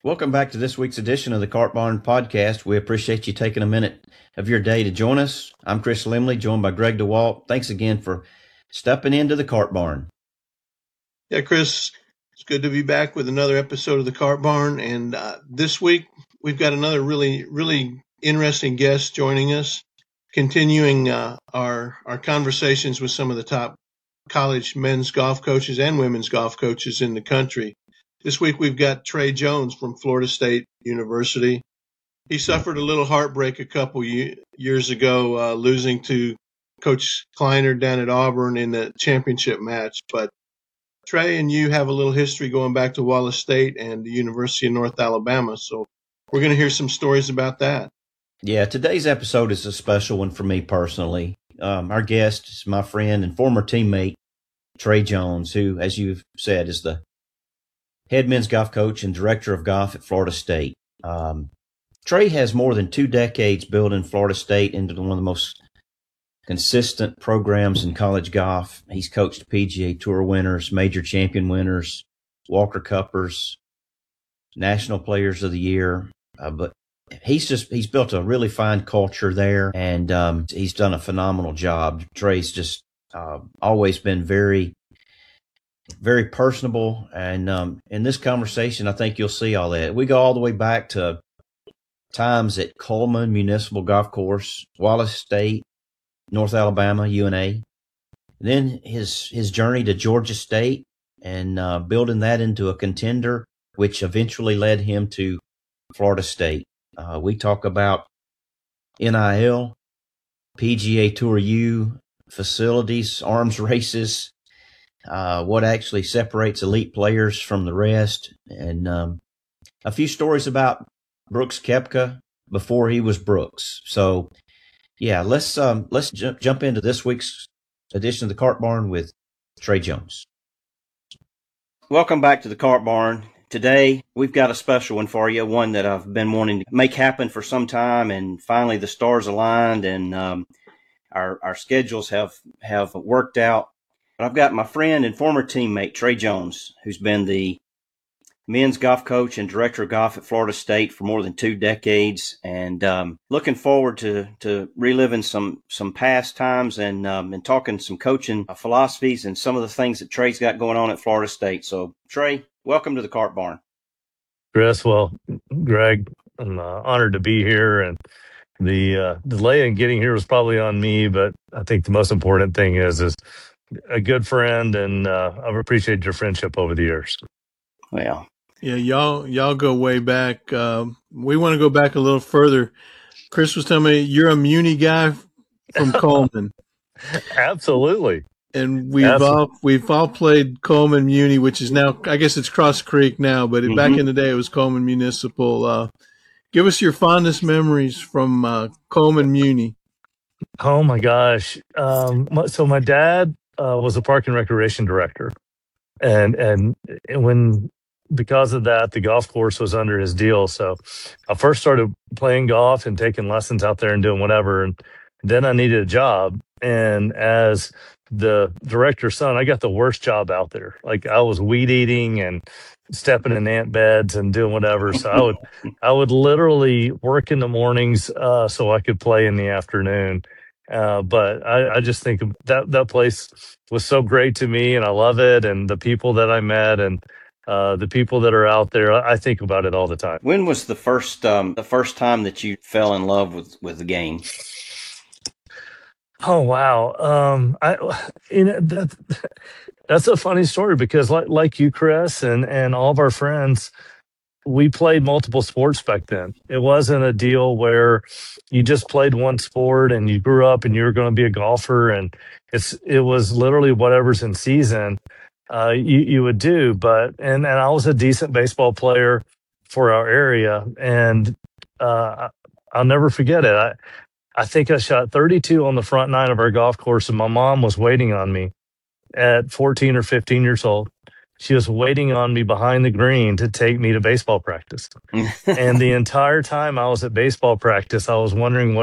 Welcome back to this week's edition of the Cart Barn Podcast. We appreciate you taking a minute of your day to join us. I'm Chris Limley, joined by Greg DeWalt. Thanks again for stepping into the Cart Barn. Yeah, Chris, it's good to be back with another episode of the Cart Barn. And this week, we've got another really interesting guest joining us, continuing our conversations with some of the top college men's golf coaches and women's golf coaches in the country. This week, we've got Trey Jones from Florida State University. He suffered a little heartbreak a couple years ago, losing to Coach Kleiner down at Auburn in the championship match. But Trey and you have a little history going back to Wallace State and the University of North Alabama. So we're going to hear some stories about that. Yeah, today's episode is a special one for me personally. Our guest is my friend and former teammate, Trey Jones, who, as you've said, is the head men's golf coach and director of golf at Florida State. Trey has more than 2 decades building Florida State into one of the most consistent programs in college golf. He's coached PGA Tour winners, major champion winners, Walker Cuppers, National Players of the Year. But he's built a really fine culture there, and he's done a phenomenal job. Trey's just always been very personable, and in this conversation, I think you'll see all that. We go all the way back to times at Coleman Municipal Golf Course, Wallace State, North Alabama, UNA. Then his journey to Georgia State and building that into a contender, which eventually led him to Florida State. We talk about NIL, PGA Tour U, facilities, arms races, what actually separates elite players from the rest, and a few stories about Brooks Koepka before he was Brooks. So, yeah, let's jump into this week's edition of the Cart Barn with Trey Jones. Welcome back to the Cart Barn. Today, we've got a special one for you, one that I've been wanting to make happen for some time, and finally the stars aligned, and our schedules have worked out. But I've got my friend and former teammate, Trey Jones, who's been the men's golf coach and director of golf at Florida State for more than 2 decades, and looking forward to reliving some past times and talking some coaching philosophies and some of the things that Trey's got going on at Florida State. So, Trey, welcome to the Cart Barn. Chris, well, Greg, I'm honored to be here, and the delay in getting here was probably on me, but I think the most important thing is a good friend, and I've appreciated your friendship over the years. Well, yeah, y'all go way back. We want to go back a little further. Chris was telling me you're a Muni guy from Coleman. Absolutely. And we've all played Coleman Muni, which is now, I guess it's Cross Creek now, but back in the day it was Coleman Municipal. Give us your fondest memories from Coleman Muni. Oh my gosh! So my dad was a park and recreation director, and because of that, the golf course was under his deal. So I first started playing golf and taking lessons out there and doing whatever, and then I needed a job. And as the director's son, I got the worst job out there. Like, I was weed eating and stepping in ant beds and doing whatever. So I would literally work in the mornings so I could play in the afternoon. But I just think that place was so great to me, and I love it, and the people that I met, and the people that are out there. I think about it all the time. When was the first time that you fell in love with the game? Oh wow! That's a funny story, because like you, Chris, and all of our friends, we played multiple sports back then. It wasn't a deal where you just played one sport and you grew up and you were going to be a golfer, and it was literally whatever's in season you would do. But and I was a decent baseball player for our area, and I'll never forget it. I think I shot 32 on the front nine of our golf course, and my mom was waiting on me at 14 or 15 years old. She was waiting on me behind the green to take me to baseball practice. And the entire time I was at baseball practice, I was wondering what